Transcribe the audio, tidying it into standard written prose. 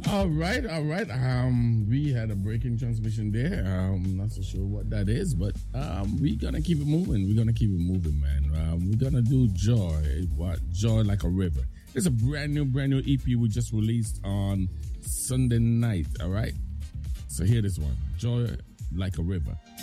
All right, all right. We had a breaking transmission there. Not so sure what that is, but we're gonna keep it moving. We're gonna keep it moving, man. We're gonna do Joy. What? Joy Like a River. It's a brand new EP we just released on Sunday night. All right. So hear this one, Joy Like a River.